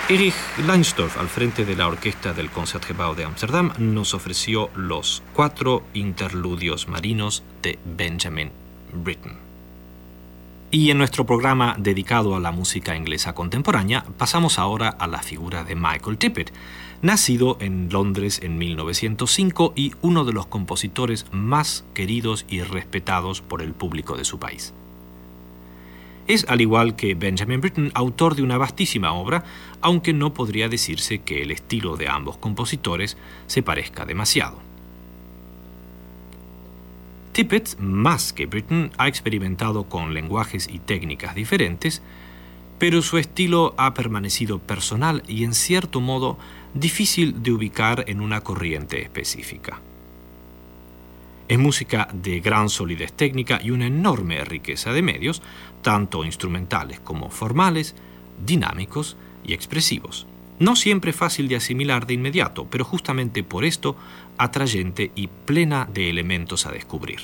Erich Leinsdorf, al frente de la orquesta del Concertgebouw de Ámsterdam, nos ofreció los 4 interludios marinos de Benjamin Britten. Y en nuestro programa dedicado a la música inglesa contemporánea, pasamos ahora a la figura de Michael Tippett, nacido en Londres en 1905 y uno de los compositores más queridos y respetados por el público de su país. Es, al igual que Benjamin Britten, autor de una vastísima obra, aunque no podría decirse que el estilo de ambos compositores se parezca demasiado. Tippett, más que Britten, ha experimentado con lenguajes y técnicas diferentes, pero su estilo ha permanecido personal y, en cierto modo, difícil de ubicar en una corriente específica. Es música de gran solidez técnica y una enorme riqueza de medios, tanto instrumentales como formales, dinámicos y expresivos. No siempre fácil de asimilar de inmediato, pero justamente por esto atrayente y plena de elementos a descubrir.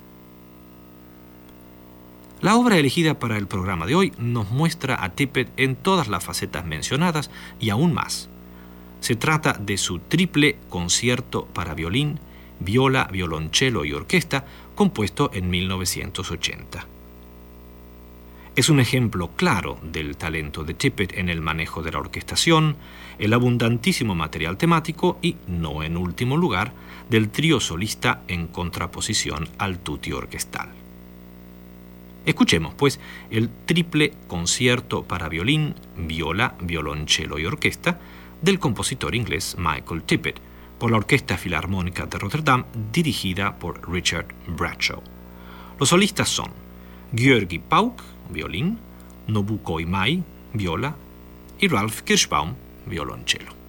La obra elegida para el programa de hoy nos muestra a Tippett en todas las facetas mencionadas y aún más. Se trata de su triple concierto para violín, viola, violonchelo y orquesta, compuesto en 1980. Es un ejemplo claro del talento de Tippett en el manejo de la orquestación, el abundantísimo material temático y, no en último lugar, del trío solista en contraposición al tutti orquestal. Escuchemos, pues, el triple concierto para violín, viola, violonchelo y orquesta del compositor inglés Michael Tippett, por la Orquesta Filarmónica de Rotterdam, dirigida por Richard Bradshaw. Los solistas son György Pauk, violín, Nobuko Imai, viola, y Ralph Kirschbaum, violonchelo.